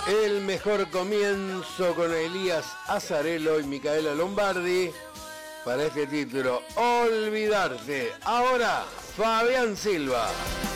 El mejor comienzo con Elías Azzarello y Micaela Lombardi para este título, Olvidarte. Ahora, Fabián Silva.